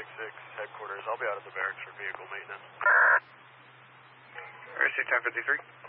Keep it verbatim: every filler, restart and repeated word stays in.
six six headquarters. I'll be out at the barracks for vehicle maintenance. R C ten fifty-three.